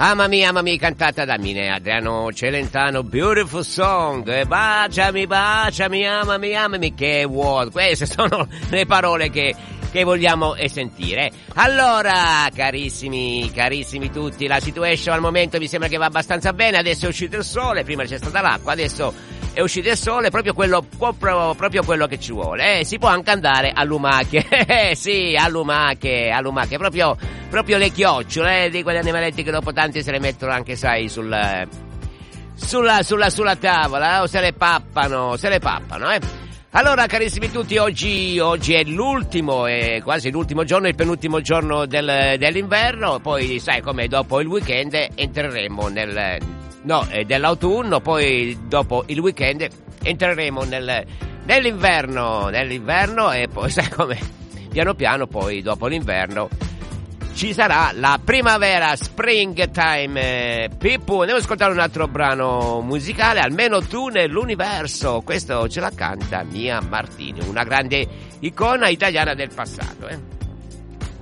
Mamma mia, cantata da Mine Adriano Celentano, Beautiful Song, baciami, amami, che vuoi, queste sono le parole che vogliamo sentire. Allora, carissimi tutti, la situation al momento mi sembra che va abbastanza bene, adesso è uscito il sole, prima c'è stata l'acqua, adesso è uscito il sole, proprio quello che ci vuole, si può anche andare a lumache, sì, a lumache, proprio le chiocciole, di quegli animaletti che dopo tanti se le mettono anche, sai, sulla tavola, o se le pappano, Allora, carissimi tutti, oggi è l'ultimo, quasi l'ultimo giorno, il penultimo giorno dell'inverno, poi sai come dopo il weekend entreremo dell'autunno, poi dopo il weekend entreremo nell'inverno e poi sai come piano piano poi dopo l'inverno ci sarà la primavera, springtime. Pippo, andiamo ad ascoltare un altro brano musicale, Almeno tu nell'universo. Questo ce la canta Mia Martini, una grande icona italiana del passato,